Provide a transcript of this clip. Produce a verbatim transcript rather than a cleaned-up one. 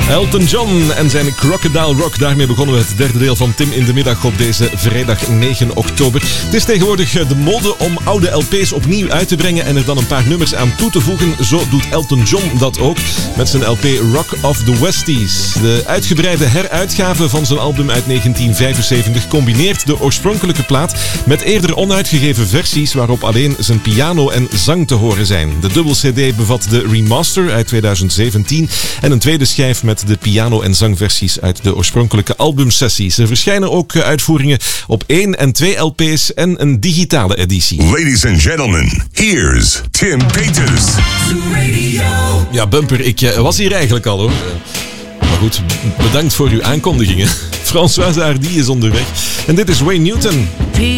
Elton John en zijn Crocodile Rock. Daarmee begonnen we het derde deel van Tim in de Middag op deze vrijdag negen oktober. Het is tegenwoordig de mode om oude L P's opnieuw uit te brengen en er dan een paar nummers aan toe te voegen. Zo doet Elton John dat ook met zijn L P Rock of the Westies. De uitgebreide heruitgave van zijn album uit negentien vijfenzeventig combineert de oorspronkelijke plaat met eerder onuitgegeven versies waarop alleen zijn piano en zang te horen zijn. De dubbel C D bevat de remaster uit tweeduizend zeventien en een tweede schijf met de piano- en zangversies uit de oorspronkelijke albumsessies. Er verschijnen ook uitvoeringen op één en twee L P's en een digitale editie. Ladies and gentlemen, here's Tim Peters. Ja, Bumper, ik uh, was hier eigenlijk al hoor. Maar goed, bedankt voor uw aankondigingen. François Hardy is onderweg. En dit is Wayne Newton.